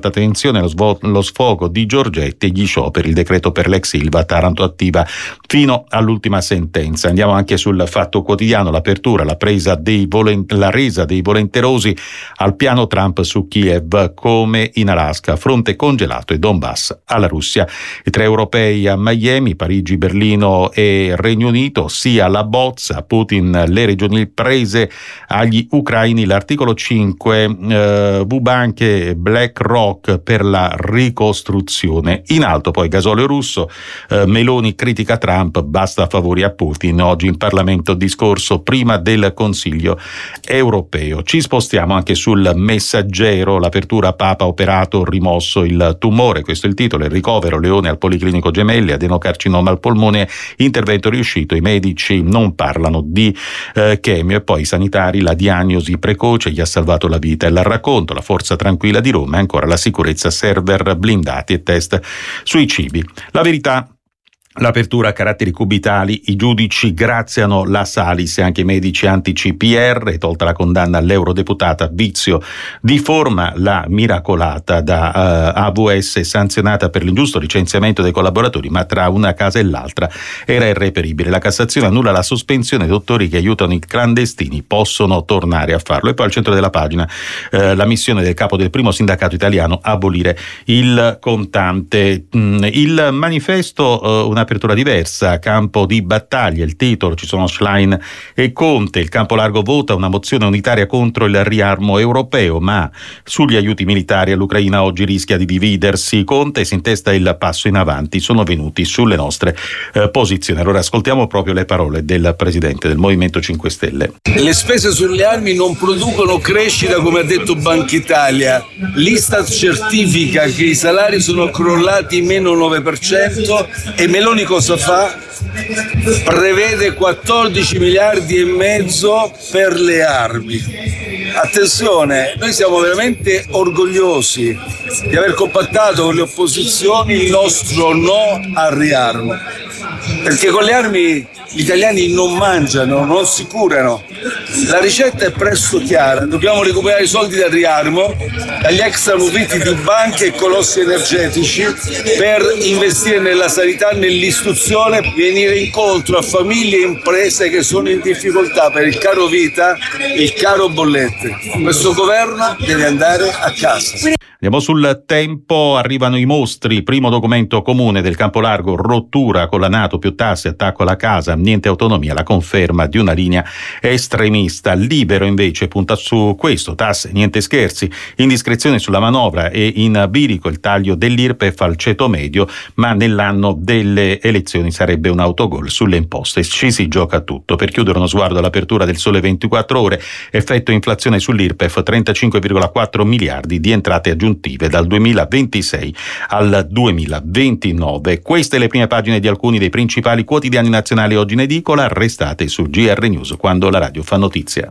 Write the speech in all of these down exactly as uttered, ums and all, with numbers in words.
alta tensione, lo, svo- lo sfogo di Giorgetti e gli scioperi, il decreto per l'ex Ilva, Taranto attiva fino all'ultima sentenza. Andiamo anche sul Fatto Quotidiano, l'apertura, la presa dei volen- la resa dei volenterosi al piano Trump su Kiev come in Alaska, fronte congelato e Donbass alla Russia. I tre europei a Miami, Parigi, Berlino e Regno Unito, sia la bozza, Putin, le regioni prese agli ucraini, l'articolo cinque, eh, V-Bank e BlackRock per la ricostruzione. In alto poi gasolio russo, eh, Meloni critica Trump, basta favori a Putin. Oggi in Parlamento discorso prima del Consiglio europeo. Ci spostiamo anche sul Messaggero, l'apertura, Papa operato, rimosso il tumore, questo è il titolo, il ricovero, Leone al Policlinico Gemelli, adenocarcinoma al polmone, intervento riuscito, i medici non parlano di eh, chemio, e poi i sanitari, la diagnosi precoce gli ha salvato la vita, e il racconto, la Forza Tranquilla di Roma, e ancora la sicurezza, server blindati e test sui cibi. La Verità, l'apertura a caratteri cubitali, i giudici graziano la Salis e anche i medici anti-C P R, tolta la condanna all'eurodeputata, vizio di forma, la miracolata da uh, A V S sanzionata per l'ingiusto licenziamento dei collaboratori, ma tra una casa e l'altra era irreperibile. La Cassazione annulla la sospensione, dottori che aiutano i clandestini possono tornare a farlo. E poi al centro della pagina uh, la missione del capo del primo sindacato italiano, abolire il contante. Mm, il manifesto, uh, una apertura diversa, campo di battaglia, il titolo, ci sono Schlein e Conte, il campo largo vota una mozione unitaria contro il riarmo europeo, ma sugli aiuti militari all'Ucraina oggi rischia di dividersi. Conte si intesta il passo in avanti, sono venuti sulle nostre eh, posizioni. Allora ascoltiamo proprio le parole del presidente del Movimento cinque Stelle. Le spese sulle armi non producono crescita, come ha detto Banca Italia. L'Istat certifica che i salari sono crollati meno nove per cento e Meloni cosa fa? Prevede quattordici miliardi e mezzo per le armi. Attenzione, noi siamo veramente orgogliosi di aver compattato con le opposizioni il nostro no al riarmo, perché con le armi gli italiani non mangiano, non si curano. La ricetta è presto chiara: dobbiamo recuperare i soldi dal riarmo, dagli extraprofitti di banche e colossi energetici, per investire nella sanità, nell'istruzione, venire incontro a famiglie e imprese che sono in difficoltà per il caro vita, il caro bollette. Questo governo deve andare a casa. Andiamo sul Tempo, arrivano i mostri, primo documento comune del campo largo, rottura con la NATO, più tasse, attacco alla casa, niente autonomia, la conferma di una linea estremista. Libero invece punta su questo, tasse, niente scherzi, indiscrezioni sulla manovra e in bilico il taglio dell'I R P E F al ceto medio, ma nell'anno delle elezioni sarebbe un autogol sulle imposte, ci si gioca tutto. Per chiudere uno sguardo all'apertura del Sole ventiquattro Ore, effetto inflazione sull'I R P E F, trentacinque virgola quattro miliardi di entrate aggiuntive dal duemilaventisei al duemilaventinove. Queste le prime pagine di alcuni dei principali quotidiani nazionali oggi in edicola. Restate su G R News, quando la radio fa notizia.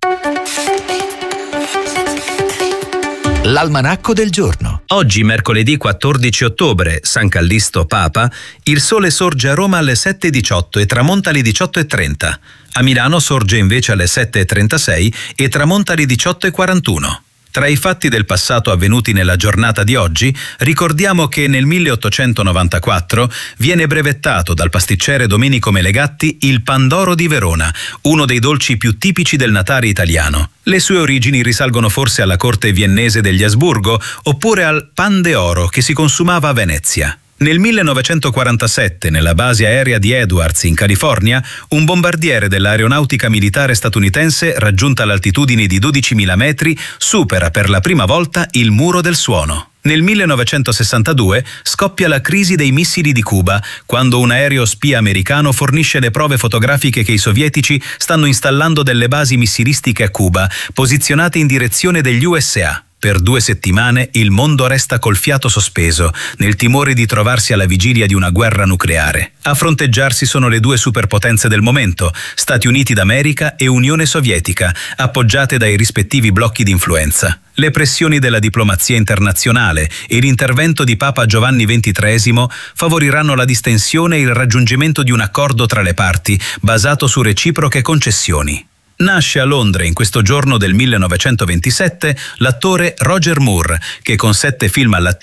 L'almanacco del giorno. Oggi, mercoledì quattordici ottobre, San Callisto Papa, il sole sorge a Roma alle sette e diciotto e tramonta alle diciotto e trenta. A Milano sorge invece alle sette e trentasei e tramonta alle diciotto e quarantuno. Tra i fatti del passato avvenuti nella giornata di oggi, ricordiamo che nel milleottocentonovantaquattro viene brevettato dal pasticcere Domenico Melegatti il Pandoro di Verona, uno dei dolci più tipici del Natale italiano. Le sue origini risalgono forse alla corte viennese degli Asburgo oppure al pan de oro che si consumava a Venezia. Nel millenovecentoquarantasette, nella base aerea di Edwards in California, un bombardiere dell'aeronautica militare statunitense, raggiunta l'altitudine di dodicimila metri, supera per la prima volta il muro del suono. Nel millenovecentosessantadue scoppia la crisi dei missili di Cuba, quando un aereo spia americano fornisce le prove fotografiche che i sovietici stanno installando delle basi missilistiche a Cuba, posizionate in direzione degli U S A. Per due settimane il mondo resta col fiato sospeso, nel timore di trovarsi alla vigilia di una guerra nucleare. A fronteggiarsi sono le due superpotenze del momento, Stati Uniti d'America e Unione Sovietica, appoggiate dai rispettivi blocchi di influenza. Le pressioni della diplomazia internazionale e l'intervento di Papa Giovanni ventitreesimo favoriranno la distensione e il raggiungimento di un accordo tra le parti, basato su reciproche concessioni. Nasce a Londra in questo giorno del millenovecentoventisette l'attore Roger Moore, che con sette film all'attivo